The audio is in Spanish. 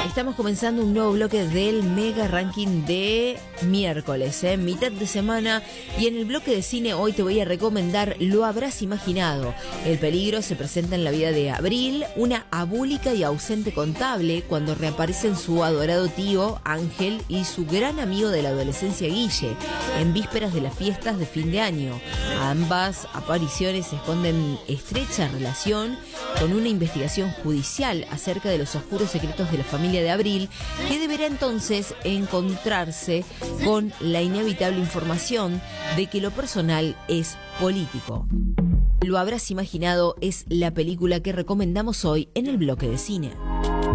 Estamos comenzando un nuevo bloque del Mega Ranking de miércoles, mitad de semana, y en el bloque de cine hoy te voy a recomendar Lo habrás imaginado. El peligro se presenta en la vida de Abril, una abúlica y ausente contable, cuando reaparecen su adorado tío Ángel y su gran amigo de la adolescencia Guille, en vísperas de las fiestas de fin de año. Ambas apariciones esconden estrecha relación con una investigación judicial acerca de los oscuros secretos de la familia de Abril, que deberá entonces encontrarse con la inevitable información de que lo personal es político. Lo habrás imaginado es la película que recomendamos hoy en el bloque de cine.